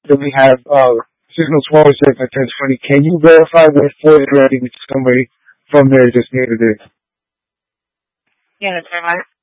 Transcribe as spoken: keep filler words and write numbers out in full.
Then we have uh, Signal Smaller Safe at ten twenty. Can you verify we're forwarding somebody from there just needed it? Yeah, that's right.